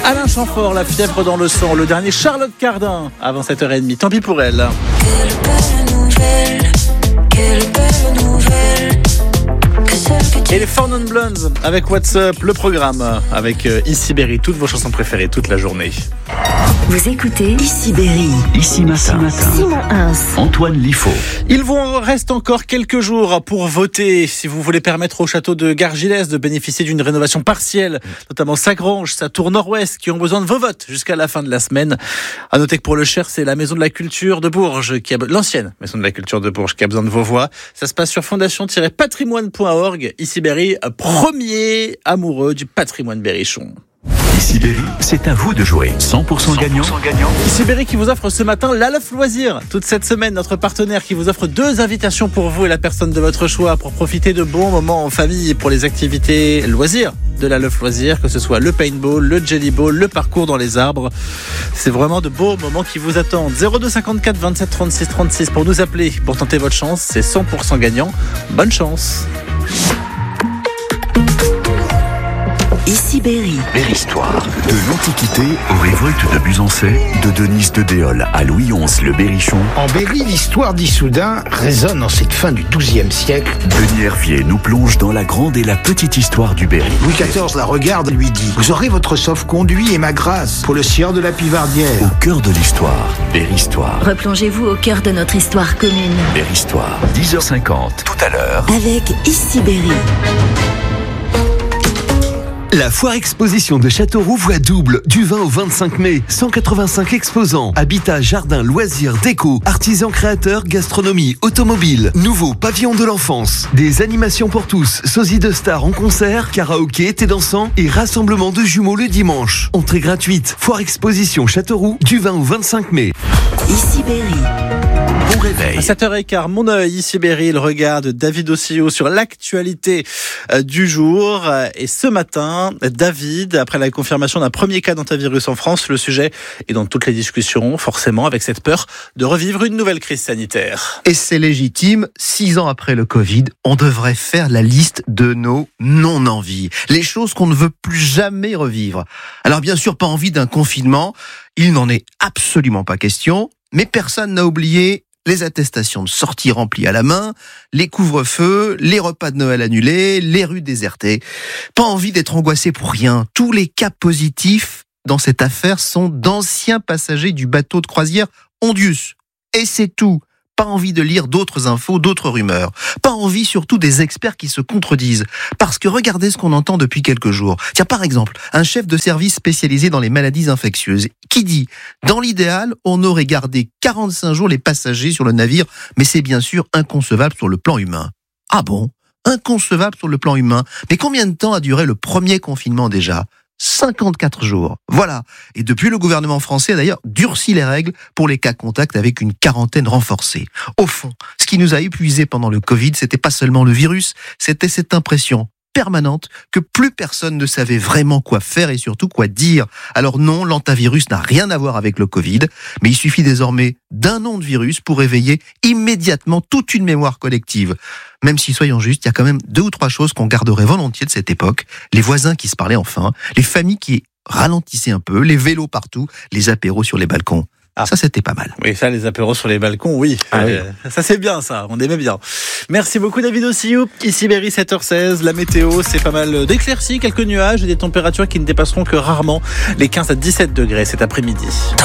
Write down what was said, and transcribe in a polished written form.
Alain Chamfort, La fièvre dans le sang. Le dernier, Charlotte Cardin, avant 7h30. Tant pis pour elle. Quelle belle nouvelle, quelle belle nouvelle. Et les Four Non Blondes avec What's Up, le programme avec Ici Berry, toutes vos chansons préférées toute la journée. Vous écoutez Ici Berry. Ici matin. Simon Hins. Antoine Liffaut. Il vous reste encore quelques jours pour voter. Si vous voulez permettre au château de Gargilès de bénéficier d'une rénovation partielle, notamment sa grange, sa tour nord-ouest, qui ont besoin de vos votes jusqu'à la fin de la semaine. À noter que pour le Cher, c'est la Maison de la Culture de Bourges, l'ancienne Maison de la Culture de Bourges, qui a besoin de vos voix. Ça se passe sur fondation-patrimoine.org. Ici Berry, premier amoureux du patrimoine berrichon. Ici Berry, c'est à vous de jouer. 100% gagnant. Ici Berry qui vous offre ce matin l'Alef Loisirs. Toute cette semaine, notre partenaire qui vous offre 2 invitations pour vous et la personne de votre choix pour profiter de bons moments en famille pour les activités loisirs de l'Alef Loisirs, que ce soit le paintball, le jellyball, le parcours dans les arbres. C'est vraiment de beaux moments qui vous attendent. 02 54 27 36 36 pour nous appeler, pour tenter votre chance. C'est 100% gagnant. Bonne chance. Ici Berry. Berry-Histoire. De l'Antiquité aux révoltes de Buzancais, de Denise de Déol à Louis XI le Berrichon. En Berry, l'histoire d'Issoudun résonne en cette fin du XIIe siècle. Denis Hervier nous plonge dans la grande et la petite histoire du Berry. Louis XIV la regarde et lui dit: vous aurez votre sauf-conduit et ma grâce pour le sieur de la Pivardière. Au cœur de l'histoire, Berry-Histoire. Replongez-vous au cœur de notre histoire commune. Berry-Histoire, 10h50, tout à l'heure. Avec Ici Berry. La foire exposition de Châteauroux voit double du 20 au 25 mai. 185 exposants, habitat, jardin, loisirs, déco, artisans créateurs, gastronomie, automobile, nouveau pavillon de l'enfance, des animations pour tous, sosie de stars en concert, karaoké, thé dansant et rassemblement de jumeaux le dimanche. Entrée gratuite. Foire exposition Châteauroux du 20 au 25 mai. Ici Berry. Bon réveil. À 7h15, mon œil, Ici Berry, il regarde David Ossio sur l'actualité du jour. Et ce matin, David, après la confirmation d'un premier cas d'hantavirus en France, le sujet est dans toutes les discussions, forcément, avec cette peur de revivre une nouvelle crise sanitaire. Et c'est légitime, 6 ans après le Covid, on devrait faire la liste de nos non-envies. Les choses qu'on ne veut plus jamais revivre. Alors bien sûr, pas envie d'un confinement, il n'en est absolument pas question, mais personne n'a oublié les attestations de sortie remplies à la main, les couvre-feux, les repas de Noël annulés, les rues désertées. Pas envie d'être angoissé pour rien. Tous les cas positifs dans cette affaire sont d'anciens passagers du bateau de croisière Ondius. Et c'est tout. Pas envie de lire d'autres infos, d'autres rumeurs. Pas envie surtout des experts qui se contredisent. Parce que regardez ce qu'on entend depuis quelques jours. Tiens, par exemple, un chef de service spécialisé dans les maladies infectieuses qui dit: dans l'idéal, on aurait gardé 45 jours les passagers sur le navire, mais c'est bien sûr inconcevable sur le plan humain. Ah bon ? Inconcevable sur le plan humain. Mais combien de temps a duré le premier confinement déjà ? 54 jours. Voilà. Et depuis, le gouvernement français a d'ailleurs durci les règles pour les cas contacts avec une quarantaine renforcée. Au fond, ce qui nous a épuisés pendant le Covid, c'était pas seulement le virus, c'était cette impression permanente que plus personne ne savait vraiment quoi faire et surtout quoi dire. Alors non, l'hantavirus n'a rien à voir avec le Covid, mais il suffit désormais d'un nom de virus pour éveiller immédiatement toute une mémoire collective. Même si, soyons justes, il y a quand même 2 ou 3 choses qu'on garderait volontiers de cette époque. Les voisins qui se parlaient enfin, les familles qui ralentissaient un peu, les vélos partout, les apéros sur les balcons. Ça, c'était pas mal. Oui, ça, les apéros sur les balcons, oui. Oui. Ça, c'est bien, ça. On aimait bien. Merci beaucoup, David Ossio. Ici Berry, 7h16. La météo, c'est pas mal d'éclaircies, quelques nuages et des températures qui ne dépasseront que rarement les 15 à 17 degrés cet après-midi.